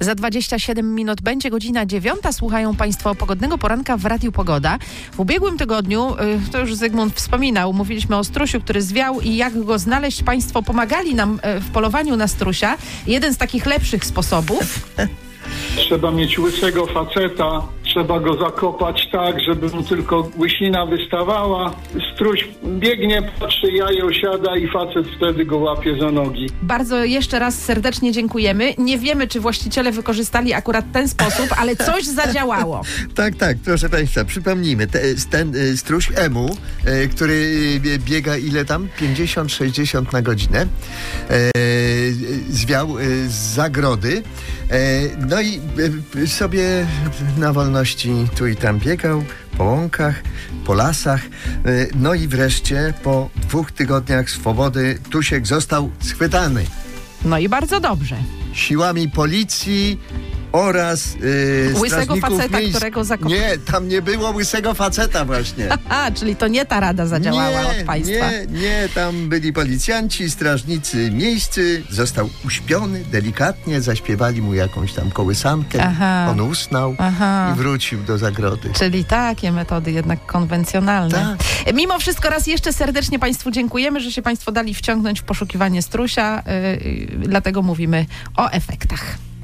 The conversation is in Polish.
Za 27 minut będzie godzina 9. Słuchają Państwo Pogodnego Poranka w Radiu Pogoda. W ubiegłym tygodniu, to już Zygmunt wspominał, mówiliśmy o strusiu, który zwiał i jak go znaleźć. Państwo pomagali nam w polowaniu na strusia. Jeden z takich lepszych sposobów. Trzeba mieć łysego faceta, trzeba go zakopać tak, żeby mu tylko łysina wystawała. Struś biegnie, patrzy, jajo siada i facet wtedy go łapie za nogi. Bardzo jeszcze raz serdecznie dziękujemy. Nie wiemy, czy właściciele wykorzystali akurat ten sposób, ale coś zadziałało. Tak, proszę Państwa, przypomnijmy, ten struś Emu, który biega ile tam? 50-60 na godzinę, zwiał z zagrody, no i sobie na wolności tu i tam biegał, po łąkach, po lasach, no i wreszcie po 2 tygodniach swobody Tusiek został schwytany. No i bardzo dobrze. Siłami policji oraz łysego faceta, miejskich. którego zakopał. Nie, tam nie było łysego faceta właśnie. A, czyli to nie ta rada zadziałała od Państwa. Nie, tam byli policjanci, strażnicy miejscy. Został uśpiony, delikatnie, zaśpiewali mu jakąś tam kołysankę. Aha. On usnął i wrócił do zagrody. Czyli takie metody jednak konwencjonalne. Tak. Mimo wszystko raz jeszcze serdecznie Państwu dziękujemy, że się Państwo dali wciągnąć w poszukiwanie strusia. Dlatego mówimy o efektach.